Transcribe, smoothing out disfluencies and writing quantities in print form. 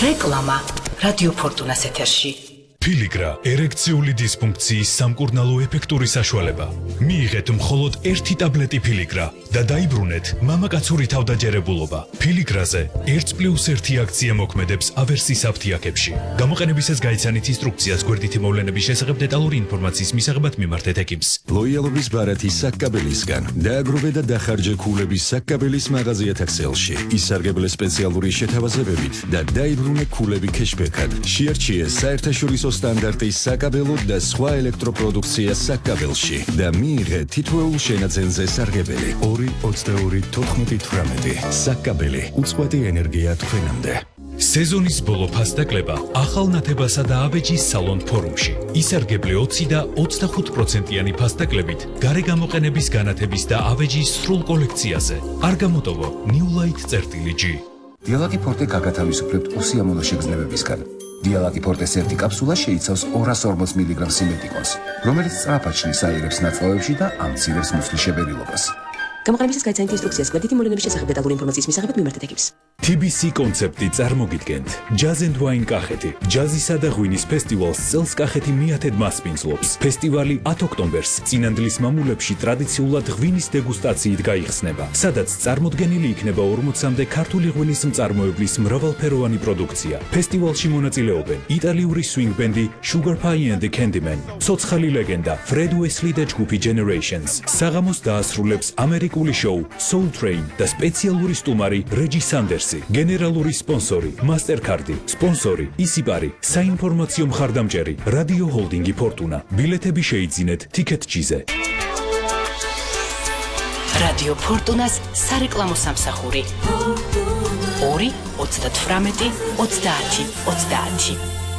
რეკლამა რადიო ფორტუნას ეთერში. Piligra ერექციული დისფუნქციის სამკურნალო ეფექტური საშუალება. მიიღეთ მხოლოდ 1 ტაბლეტი Piligra და დაიბრუნეთ მამაკაცური თავდაჯერებულობა. Piligrაზე 1+1 აქცია მოქმედებს ავერსის აფთიაქებში. გამოყენებისას გაიცანით ინსტრუქციას გვერდითი მოვლენების შესახებ დეტალური ინფორმაციის მისაღებად მიმართეთ ექიმს. ლოიალობის ბარათი საკაბელისგან. დააგროვე და დახარჯე ქულების საკაბელის მაღაზიათა ქსელში. ისარგებლე სპეციალური შეთავაზებებით და დაიბრუნე ქულები ქეშბექად. შეარჩიე საერთაშორისო სტანდარტის საკაბელო და სხვა ელექტროპროდუქცია საკაბელში და მიიღე თითოეულ შენაძენზე სარგებელი 2-22-14-18 საკაბელი უწყვეტი ენერგია თქვენამდე. სეზონის ბოლო ფასდაკლება ახალ ნათებასა და ავეჯის სალონ ფორუმში. ისარგებლე 20 და 25%-იანი ფასდაკლებით გარე გამოყენების განათების და ავეჯის სრულ კოლექციაზე. არ გამოტოვო New Light-G. Dialaki Forte გაგათავისუფლებთ უსიამოვნო შეგრძნებებისგან. Dialaki Forte-ს ერთი კაფსულა შეიცავს 240 მგ სიმეტიკონს, რომელიც სწრაფად შლის აირებს ნაწლავებში და ამცირებს მუცლის შეფერილობას. გამოყენებისას გაიცანით ინსტრუქციას გვერდითი მოვლენების შესახებ დეტალური ინფორმაციის მისაღებად მიმართეთ ექიმს. TBC კონცეპტი წარმოგიდგენთ. Jazz and Wine კახეთი. ჯაზისა და ღვინის ფესტივალს წელს კახეთი მიათედ მასპინძლობს. ფესტივალი 10 ოქტომბერს წინანდლის მამულებში ტრადიციულად ღვინის დეგუსტაციით გაიხსნება, სადაც წარმოდგენილი იქნება 40-მდე ქართული ღვინის მწარმოებლის მრავალფეროვანი პროდუქცია. ფესტივალში მონაწილეობენ იტალიური swing ბენდი Sugar Pie and the Candyman, ცოცხალი ლეგენდა Fred Wesley და ჯგუფი Generations. საღამოს დაასრულებს ამერიკული შოუ Soul Train და სპეციალური სტუმარი Reggie Sanders. გენერალური სპონსორი Mastercard, სპონსორი ისიპარი, საინფორმაციო მხარდამჭერი რადიო ჰოლდინგი ფორტუნა. ბილეთები შეიძინეთ TicketG-ზე. რადიო ფორტუნას სარეკლამო სამსახური 2-38-30-30.